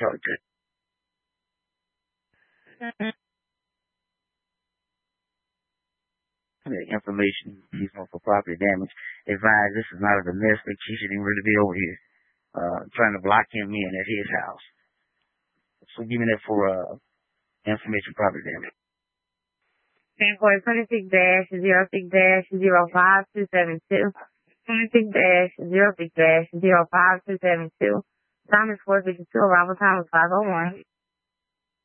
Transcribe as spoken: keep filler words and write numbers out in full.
Charlie two. The information used for property damage. Advise this is not a domestic. She shouldn't really be over here uh, trying to block him in at his house. So give me that for uh, information property damage. ten for twenty-six dash zero six dash zero five two seven two. twenty-six dash zero six dash zero five two seven two. Time is four fifty-two. Arrival time is five oh one.